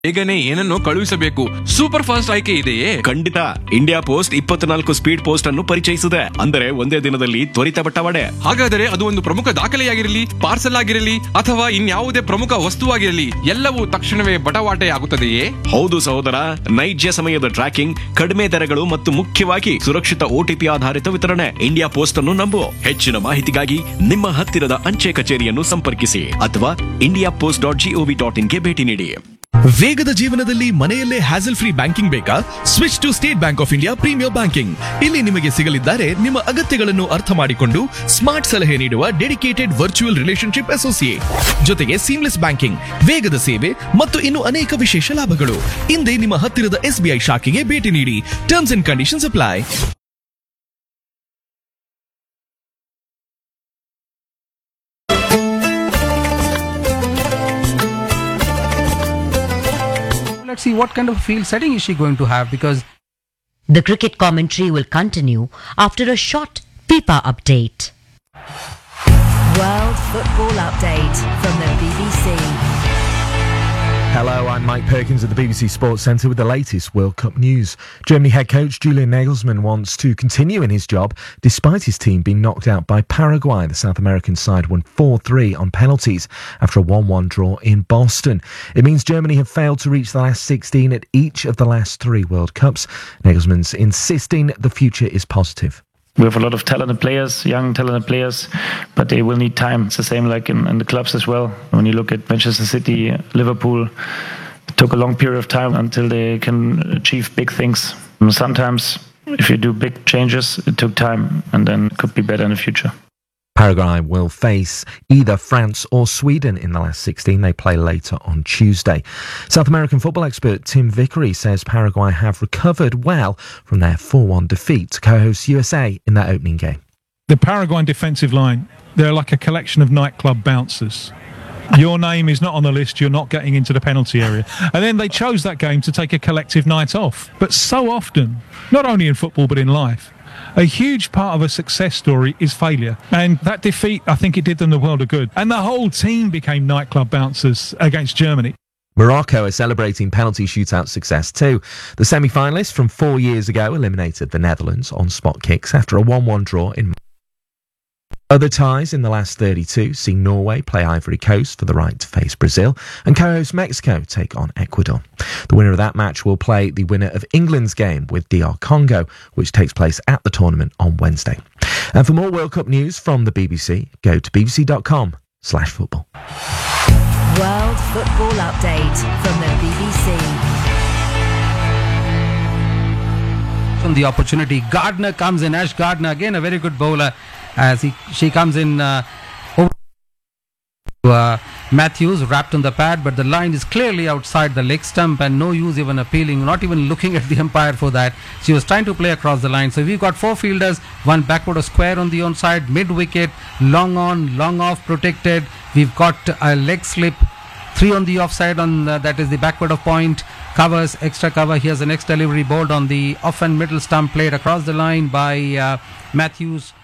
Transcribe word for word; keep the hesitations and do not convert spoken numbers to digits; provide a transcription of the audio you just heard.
ಬೇಗನೆ ಏನನ್ನೋ ಕಳುಹಿಸಬೇಕು. ಸೂಪರ್ ಫಾಸ್ಟ್ ಆಯ್ಕೆ ಇದೆಯೇ? ಖಂಡಿತ. ಇಂಡಿಯಾ ಪೋಸ್ಟ್ ಇಪ್ಪತ್ನಾಲ್ಕು ಸ್ಪೀಡ್ ಪೋಸ್ಟ್ ಅನ್ನು ಪರಿಚಯಿಸಿದೆ. ಅಂದರೆ ಒಂದೇ ದಿನದಲ್ಲಿ ತ್ವರಿತ ಬಟ್ಟವಾಡೆ. ಹಾಗಾದರೆ ಅದು ಒಂದು ಪ್ರಮುಖ ದಾಖಲೆಯಾಗಿರಲಿ, ಪಾರ್ಸಲ್ ಆಗಿರಲಿ ಅಥವಾ ಇನ್ಯಾವುದೇ ಪ್ರಮುಖ ವಸ್ತುವಾಗಿರಲಿ ಎಲ್ಲವೂ ತಕ್ಷಣವೇ ಬಟವಾಟೆ ಆಗುತ್ತದೆಯೇ? ಹೌದು ಸಹೋದರ, ನೈಜ ಸಮಯದ ಟ್ರ್ಯಾಕಿಂಗ್, ಕಡಿಮೆ ದರಗಳು ಮತ್ತು ಮುಖ್ಯವಾಗಿ ಸುರಕ್ಷಿತ ಓಟಿಪಿ ಆಧಾರಿತ ವಿತರಣೆ. ಇಂಡಿಯಾ ಪೋಸ್ಟ್ ಅನ್ನು ನಂಬು. ಹೆಚ್ಚಿನ ಮಾಹಿತಿಗಾಗಿ ನಿಮ್ಮ ಹತ್ತಿರದ ಅಂಚೆ ಕಚೇರಿಯನ್ನು ಸಂಪರ್ಕಿಸಿ ಅಥವಾ India post dot gov dot ಇನ್ಗೆ ಭೇಟಿ ನೀಡಿ. ವೇಗದ ಜೀವನದಲ್ಲಿ ಮನೆಯಲ್ಲೇ ಹ್ಯಾಸಲ್ ಫ್ರೀ ಬ್ಯಾಂಕಿಂಗ್ ಬೇಕಾ? Switch to state bank of India premier banking. ಇಲ್ಲಿ ನಿಮಗೆ ಸಿಗಲಿದ್ದಾರೆ ನಿಮ್ಮ ಅಗತ್ಯಗಳನ್ನು ಅರ್ಥ ಮಾಡಿಕೊಂಡು ಸ್ಮಾರ್ಟ್ ಸಲಹೆ ನೀಡುವ ಡೆಡಿಕೇಟೆಡ್ ವರ್ಚುವಲ್ ರಿಲೇಶನ್ಶಿಪ್ ಅಸೋಸಿಯೇಟ್, ಜೊತೆಗೆ ಸೀಮ್ಲೆಸ್ ಬ್ಯಾಂಕಿಂಗ್, ವೇಗದ ಸೇವೆ ಮತ್ತು ಇನ್ನು ಅನೇಕ ವಿಶೇಷ ಲಾಭಗಳು. ಹಿಂದೆ ನಿಮ್ಮ ಹತ್ತಿರದ ಎಸ್ಬಿಐ ಶಾಖೆಗೆ ಭೇಟಿ ನೀಡಿ. Terms and conditions apply. Let's see what kind of field setting is she going to have, because the cricket commentary will continue after a short FIFA update. World Football Update from the B B C. Hello, I'm Mike Perkins at the B B C Sports Centre with the latest World Cup news. Germany head coach Julian Nagelsmann wants to continue in his job despite his team being knocked out by Paraguay. The South American side won four three on penalties after a one one draw in Boston. It means Germany have failed to reach the last sixteen at each of the last three World Cups. Nagelsmann's insisting the future is positive. We have a lot of talented players, young talented players, but they will need time. It's the same like in, in the clubs as well. When you look at Manchester City, Liverpool, it took a long period of time until they can achieve big things. Sometimes if you do big changes, it took time and then it could be better in the future. Paraguay will face either France or Sweden in the last sixteen. They play later on Tuesday. South American football expert Tim Vickery says Paraguay have recovered well from their four one defeat to co-host U S A in their opening game. The Paraguayan defensive line, they're like a collection of nightclub bouncers. Your name is not on the list, you're not getting into the penalty area. And then they chose that game to take a collective night off. But so often, not only in football but in life, a huge part of a success story is failure. And that defeat, I think it did them the world of good. And the whole team became nightclub bouncers against Germany. Morocco are celebrating penalty shootout success too. The semi-finalists from four years ago eliminated the Netherlands on spot kicks after a one one draw in. Other ties in the last thirty-two see Norway play Ivory Coast for the right to face Brazil, and co-host Mexico take on Ecuador. The winner of that match will play the winner of England's game with D R Congo, which takes place at the tournament on Wednesday. And for more World Cup news from the B B C, go to bbc.com slash football. World Football Update from the B B C. from the opportunity, Gardner comes in. Ash Gardner, again a very good bowler, as he she comes in uh, over uh, Matthews, wrapped on the pad, but the line is clearly outside the leg stump and no use even appealing, not even looking at the umpire for that. She was trying to play across the line. So we've got four fielders, one backward of square on the onside, mid wicket, long on, long off, protected. We've got a leg slip, three on the offside, on the, that is the backward of point, covers, extra cover. Here's the next delivery bowled on the off and middle stump, played across the line by uh, Matthews.